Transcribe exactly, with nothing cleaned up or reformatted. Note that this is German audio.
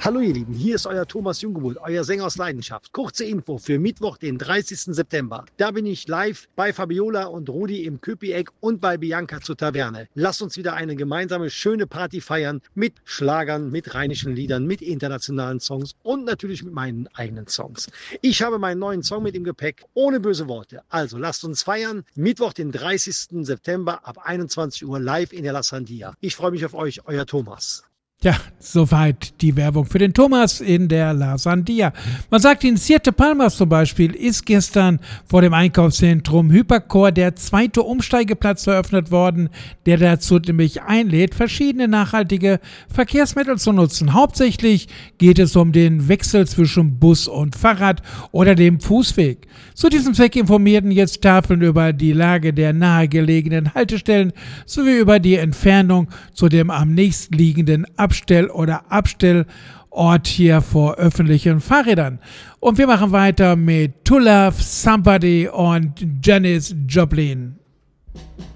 Hallo ihr Lieben, hier ist euer Thomas Junggeburt, euer Sänger aus Leidenschaft. Kurze Info für Mittwoch, den dreißigsten September. Da bin ich live bei Fabiola und Rudi im Köpi-Eck und bei Bianca zur Taverne. Lasst uns wieder eine gemeinsame schöne Party feiern mit Schlagern, mit rheinischen Liedern, mit internationalen Songs und natürlich mit meinen eigenen Songs. Ich habe meinen neuen Song mit im Gepäck, ohne böse Worte. Also lasst uns feiern. Mittwoch, den dreißigsten September ab einundzwanzig Uhr live in der La Sandia. Ich freue mich auf euch, euer Thomas. Ja, soweit die Werbung für den Thomas in der La Sandia. Man sagt, in Siete Palmas zum Beispiel ist gestern vor dem Einkaufszentrum Hypercore der zweite Umsteigeplatz eröffnet worden, der dazu nämlich einlädt, verschiedene nachhaltige Verkehrsmittel zu nutzen. Hauptsächlich geht es um den Wechsel zwischen Bus und Fahrrad oder dem Fußweg. Zu diesem Zweck informierten jetzt Tafeln über die Lage der nahegelegenen Haltestellen sowie über die Entfernung zu dem am nächsten liegenden Abstell- oder Abstellort hier vor öffentlichen Fahrrädern. Und wir machen weiter mit To Love Somebody und Janis Joplin.